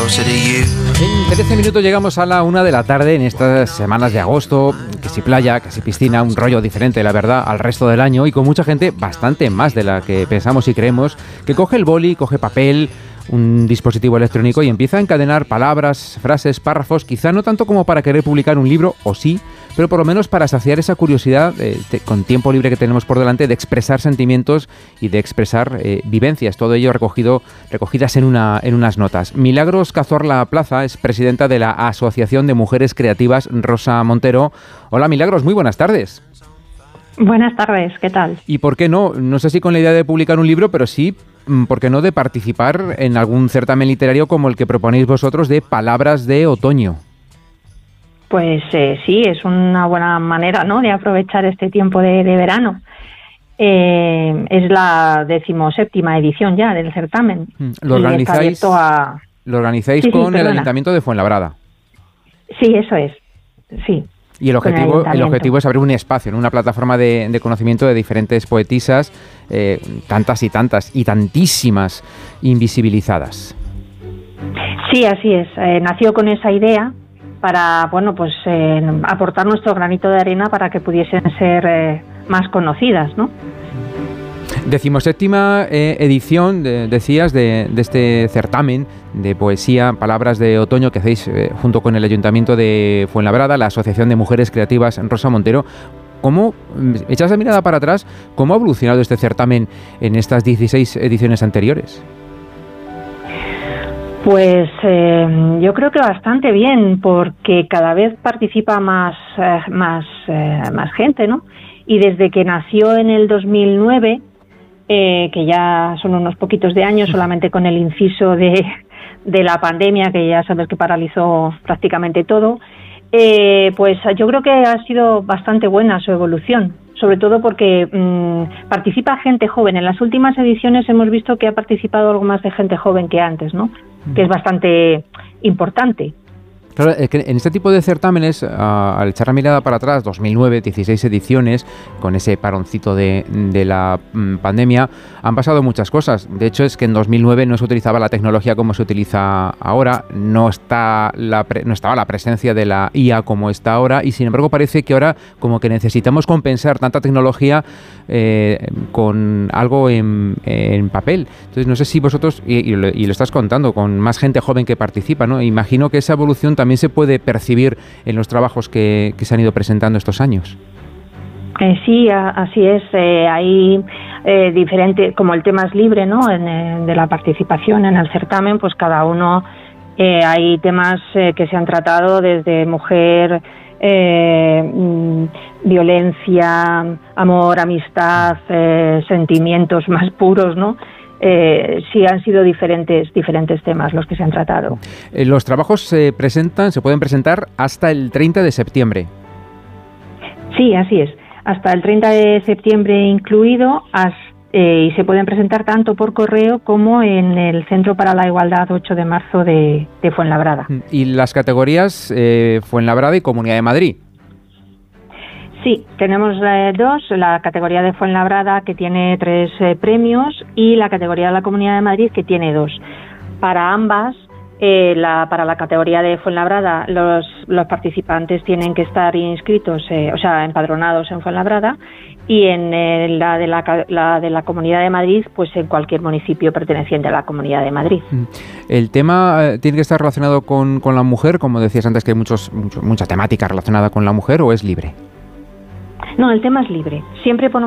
closer to you. En 13 minutos llegamos a la 1 de la tarde en estas semanas de agosto, que si playa, que si piscina, un rollo diferente, la verdad, al resto del año y con mucha gente, bastante más de la que pensamos y creemos, que coge el boli, coge papel, un dispositivo electrónico y empieza a encadenar palabras, frases, párrafos, quizá no tanto como para querer publicar un libro, o sí, pero por lo menos para saciar esa curiosidad con tiempo libre que tenemos por delante de expresar sentimientos y de expresar vivencias, todo ello recogidas en unas notas. Milagros Cazorla Plaza es presidenta de la Asociación de Mujeres Creativas Rosa Montero. Hola Milagros, muy buenas tardes. Buenas tardes, ¿qué tal? ¿Y por qué no? No sé si con la idea de publicar un libro, pero sí, ¿por qué no de participar en algún certamen literario como el que proponéis vosotros de Palabras de Otoño? Pues sí, es una buena manera, ¿no?, de aprovechar este tiempo de verano. Es la 17ª edición ya del certamen. ¿Lo organizáis con el Ayuntamiento de Fuenlabrada? Sí, eso es, sí. Y el objetivo es abrir un espacio, ¿no?, una plataforma de conocimiento de diferentes poetisas, tantas y tantísimas invisibilizadas. Sí, así es. Nació con esa idea para, bueno, pues aportar nuestro granito de arena para que pudiesen ser más conocidas, ¿no? 17ª edición, decías, de este certamen de poesía, Palabras de Otoño, que hacéis junto con el Ayuntamiento de Fuenlabrada, la Asociación de Mujeres Creativas Rosa Montero. ¿Cómo, echas la mirada para atrás, cómo ha evolucionado este certamen en estas 16 ediciones anteriores? Pues yo creo que bastante bien, porque cada vez participa más gente, ¿no? Y desde que nació en el 2009, que ya son unos poquitos de años, solamente con el inciso de la pandemia, que ya sabes que paralizó prácticamente todo, pues yo creo que ha sido bastante buena su evolución, sobre todo porque participa gente joven. En las últimas ediciones hemos visto que ha participado algo más de gente joven que antes, ¿no?, que es bastante importante. Claro, es que en este tipo de certámenes, al echar la mirada para atrás, 2009, 16 ediciones, con ese paroncito de la pandemia, han pasado muchas cosas. De hecho, es que en 2009 no se utilizaba la tecnología como se utiliza ahora, no estaba la presencia de la IA como está ahora, y sin embargo parece que ahora como que necesitamos compensar tanta tecnología con algo en papel. Entonces, no sé si vosotros, y lo estás contando, con más gente joven que participa, ¿no? Imagino que esa evolución también se puede percibir en los trabajos que se han ido presentando estos años. Sí, así es. Hay diferentes, como el tema es libre, ¿no?, de la participación en el certamen, pues cada uno hay temas que se han tratado desde mujer, violencia, amor, amistad, sentimientos más puros, ¿no? Sí, han sido diferentes temas los que se han tratado. Los trabajos se pueden presentar hasta el 30 de septiembre. Sí, así es. Hasta el 30 de septiembre incluido, y se pueden presentar tanto por correo como en el Centro para la Igualdad 8 de marzo de Fuenlabrada. ¿Y las categorías Fuenlabrada y Comunidad de Madrid? Sí, tenemos dos, la categoría de Fuenlabrada, que tiene 3 premios, y la categoría de la Comunidad de Madrid, que tiene 2. Para ambas, para la categoría de Fuenlabrada, los participantes tienen que estar inscritos, empadronados en Fuenlabrada, y en la de la Comunidad de Madrid, pues en cualquier municipio perteneciente a la Comunidad de Madrid. ¿El tema tiene que estar relacionado con la mujer, como decías antes, que hay mucha temática relacionada con la mujer, o es libre? No, el tema es libre. Siempre ponemos